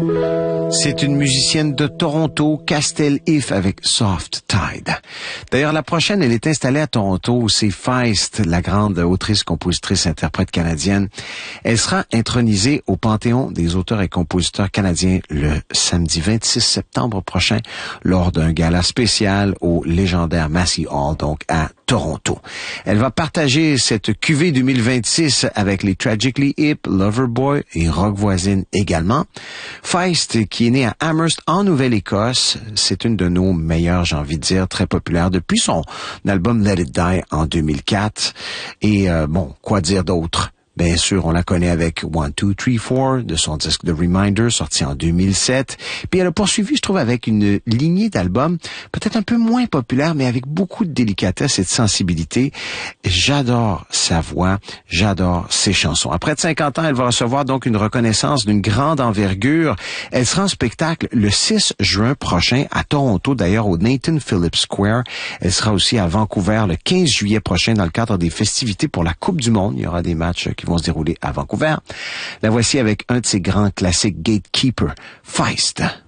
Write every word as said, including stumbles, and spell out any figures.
C'est une musicienne de Toronto, Castell If, avec Soft Tide. D'ailleurs, la prochaine, elle est installée à Toronto. C'est Feist, la grande autrice, compositrice, interprète canadienne. Elle sera intronisée au Panthéon des auteurs et compositeurs canadiens le samedi vingt-six septembre prochain lors d'un gala spécial au légendaire Massey Hall, donc à Toronto. Elle va partager cette cuvée deux mille vingt-six avec les Tragically Hip, Loverboy et Rock Voisine également. Feist, qui est née à Amherst en Nouvelle-Écosse, c'est une de nos meilleures, j'ai envie de dire, très populaire depuis son album Let It Die en deux mille quatre. Et euh, bon, quoi dire d'autre? Bien sûr, on la connaît avec One, Two, Three, Four de son disque The Reminder, sorti en deux mille sept. Puis elle a poursuivi, je trouve, avec une lignée d'albums peut-être un peu moins populaire, mais avec beaucoup de délicatesse et de sensibilité. J'adore sa voix, j'adore ses chansons. Après de cinquante ans, elle va recevoir donc une reconnaissance d'une grande envergure. Elle sera en spectacle le six juin prochain à Toronto, d'ailleurs au Nathan Phillips Square. Elle sera aussi à Vancouver le quinze juillet prochain dans le cadre des festivités pour la Coupe du Monde. Il y aura des matchs qui vont se dérouler à Vancouver. La voici avec un de ses grands classiques, Gatekeeper, Feist.